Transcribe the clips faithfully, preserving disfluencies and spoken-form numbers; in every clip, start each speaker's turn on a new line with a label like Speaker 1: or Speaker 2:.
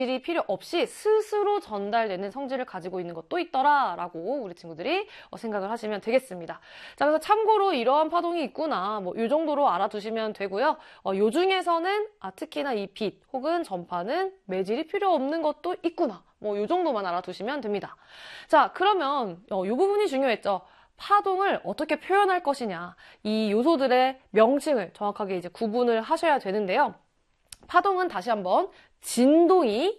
Speaker 1: 매질이 필요 없이 스스로 전달되는 성질을 가지고 있는 것도 있더라 라고 우리 친구들이 생각을 하시면 되겠습니다. 자, 그래서 참고로 이러한 파동이 있구나, 뭐 이 정도로 알아두시면 되고요. 어, 요 중에서는 아, 특히나 이 빛 혹은 전파는 매질이 필요 없는 것도 있구나, 뭐 요 정도만 알아두시면 됩니다. 자, 그러면 어, 요 부분이 중요했죠. 파동을 어떻게 표현할 것이냐, 이 요소들의 명칭을 정확하게 이제 구분을 하셔야 되는데요. 파동은 다시 한번 진동이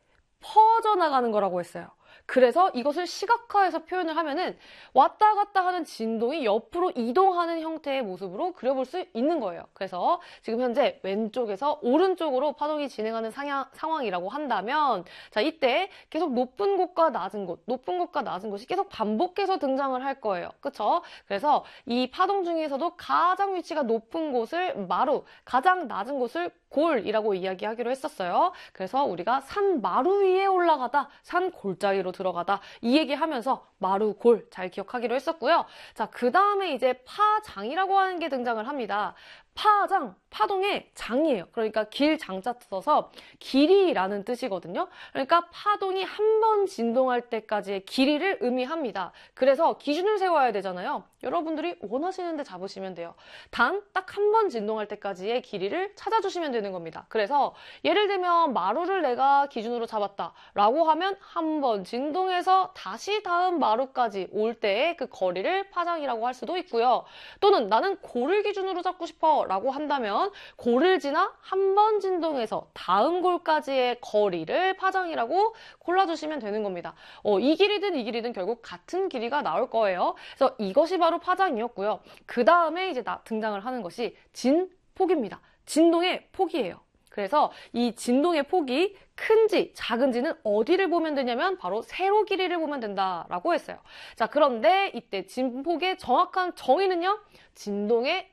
Speaker 1: 퍼져나가는 거라고 했어요. 그래서 이것을 시각화해서 표현을 하면은 왔다 갔다 하는 진동이 옆으로 이동하는 형태의 모습으로 그려볼 수 있는 거예요. 그래서 지금 현재 왼쪽에서 오른쪽으로 파동이 진행하는 상향, 상황이라고 한다면, 자, 이때 계속 높은 곳과 낮은 곳, 높은 곳과 낮은 곳이 계속 반복해서 등장을 할 거예요. 그쵸? 그래서 이 파동 중에서도 가장 위치가 높은 곳을 마루, 가장 낮은 곳을 골이라고 이야기하기로 했었어요. 그래서 우리가 산 마루 위에 올라가다, 산 골짜기로 들어가다, 이 얘기하면서 마루, 골 잘 기억하기로 했었고요. 자, 그 다음에 이제 파장이라고 하는 게 등장을 합니다. 파장, 파동의 장이에요. 그러니까 길 장자 써서 길이라는 뜻이거든요. 그러니까 파동이 한 번 진동할 때까지의 길이를 의미합니다. 그래서 기준을 세워야 되잖아요. 여러분들이 원하시는데 잡으시면 돼요. 단 딱 한 번 진동할 때까지의 길이를 찾아주시면 되는 겁니다. 그래서 예를 들면 마루를 내가 기준으로 잡았다 라고 하면 한 번 진동해서 다시 다음 마루까지 올 때의 그 거리를 파장이라고 할 수도 있고요. 또는 나는 골을 기준으로 잡고 싶어 라고 한다면 골을 지나 한 번 진동해서 다음 골까지의 거리를 파장이라고 골라주시면 되는 겁니다. 어, 이 길이든 이 길이든 결국 같은 길이가 나올 거예요. 그래서 이것이 바로 파장이었고요. 그 다음에 이제 나, 등장을 하는 것이 진폭입니다. 진동의 폭이에요. 그래서 이 진동의 폭이 큰지 작은지는 어디를 보면 되냐면 바로 세로 길이를 보면 된다라고 했어요. 자, 그런데 이때 진폭의 정확한 정의는요, 진동의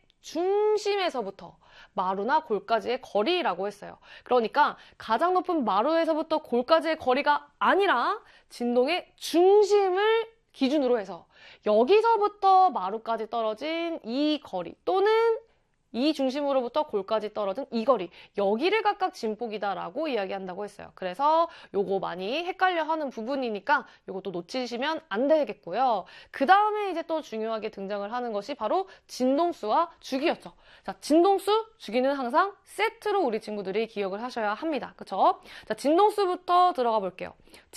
Speaker 1: 중심에서부터 마루나 골까지의 거리라고 했어요. 그러니까 가장 높은 마루에서부터 골까지의 거리가 아니라 진동의 중심을 기준으로 해서 여기서부터 마루까지 떨어진 이 거리, 또는 이 중심으로부터 골까지 떨어진 이 거리, 여기를 각각 진폭이다라고 이야기한다고 했어요. 그래서 요거 많이 헷갈려하는 부분이니까 요것도 놓치시면 안 되겠고요. 그 다음에 이제 또 중요하게 등장을 하는 것이 바로 진동수와 주기였죠. 자, 진동수, 주기는 항상 세트로 우리 친구들이 기억을 하셔야 합니다. 그쵸? 자, 진동수부터 들어가 볼게요.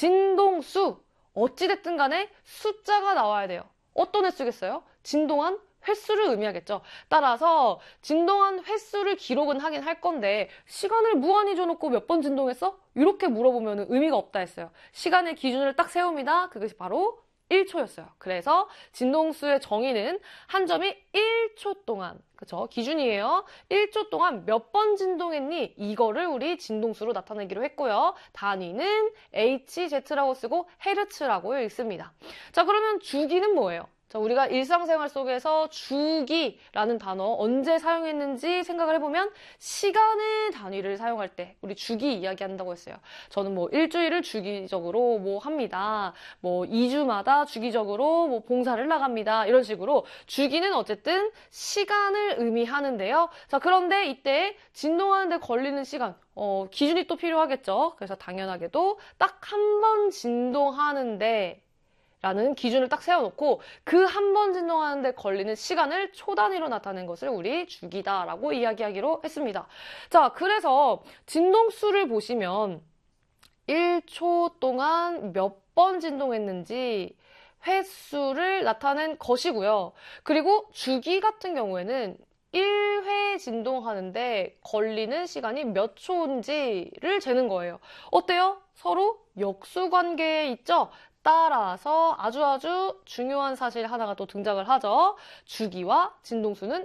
Speaker 1: 진동수, 어찌됐든 간에 숫자가 나와야 돼요. 어떤 횟수겠어요? 진동한 횟수를 의미하겠죠. 따라서 진동한 횟수를 기록은 하긴 할 건데 시간을 무한히 줘놓고 몇 번 진동했어? 이렇게 물어보면 의미가 없다 했어요. 시간의 기준을 딱 세웁니다. 그것이 바로 일 초였어요. 그래서 진동수의 정의는 한 점이 일 초 동안, 그쵸? 기준이에요. 일 초 동안 몇 번 진동했니? 이거를 우리 진동수로 나타내기로 했고요. 단위는 에이치제트라고 쓰고 헤르츠라고 읽습니다. 자, 그러면 주기는 뭐예요? 자, 우리가 일상생활 속에서 주기라는 단어 언제 사용했는지 생각을 해보면 시간의 단위를 사용할 때 우리 주기 이야기한다고 했어요. 저는 뭐 일주일을 주기적으로 뭐 합니다. 뭐 이 주마다 주기적으로 뭐 봉사를 나갑니다. 이런 식으로 주기는 어쨌든 시간을 의미하는데요. 자, 그런데 이때 진동하는데 걸리는 시간, 어, 기준이 또 필요하겠죠. 그래서 당연하게도 딱 한 번 진동하는데 라는 기준을 딱 세워놓고 그 한 번 진동하는데 걸리는 시간을 초 단위로 나타낸 것을 우리 주기다라고 이야기하기로 했습니다. 자, 그래서 진동수를 보시면 일 초 동안 몇 번 진동했는지 횟수를 나타낸 것이고요. 그리고 주기 같은 경우에는 일 회 진동하는데 걸리는 시간이 몇 초인지를 재는 거예요. 어때요? 서로 역수관계에 있죠? 따라서 아주 아주 중요한 사실 하나가 또 등장을 하죠. 주기와 진동수는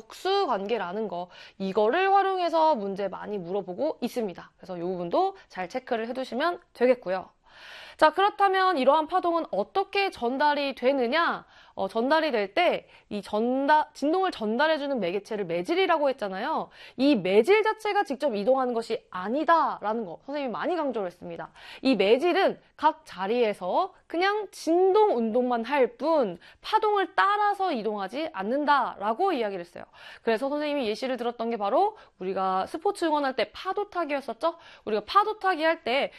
Speaker 1: 역수관계라는 거, 이거를 활용해서 문제 많이 물어보고 있습니다. 그래서 이 부분도 잘 체크를 해두시면 되겠고요. 자, 그렇다면 이러한 파동은 어떻게 전달이 되느냐? 어, 전달이 될 때 이 전달, 진동을 전달해주는 매개체를 매질이라고 했잖아요. 이 매질 자체가 직접 이동하는 것이 아니다라는 거 선생님이 많이 강조를 했습니다. 이 매질은 각 자리에서 그냥 진동 운동만 할 뿐 파동을 따라서 이동하지 않는다라고 이야기를 했어요. 그래서 선생님이 예시를 들었던 게 바로 우리가 스포츠 응원할 때 파도 타기였었죠. 우리가 파도 타기 할 때